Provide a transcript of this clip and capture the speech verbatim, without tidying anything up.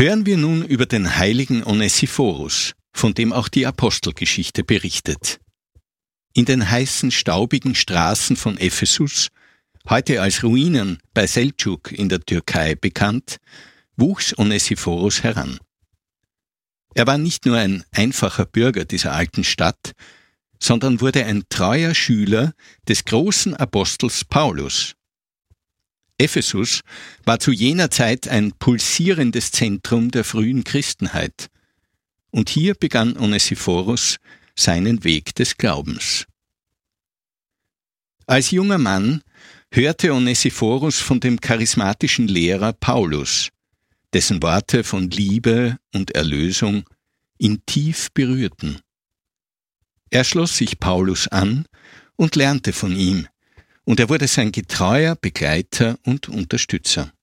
Hören wir nun über den heiligen Onesiphorus, von dem auch die Apostelgeschichte berichtet. In den heißen, staubigen Straßen von Ephesus, heute als Ruinen bei Seldschuq in der Türkei bekannt, wuchs Onesiphorus heran. Er war nicht nur ein einfacher Bürger dieser alten Stadt, sondern wurde ein treuer Schüler des großen Apostels Paulus. Ephesus war zu jener Zeit ein pulsierendes Zentrum der frühen Christenheit. Und hier begann Onesiphorus seinen Weg des Glaubens. Als junger Mann hörte Onesiphorus von dem charismatischen Lehrer Paulus, dessen Worte von Liebe und Erlösung ihn tief berührten. Er schloss sich Paulus an und lernte von ihm, und er wurde sein getreuer Begleiter und Unterstützer.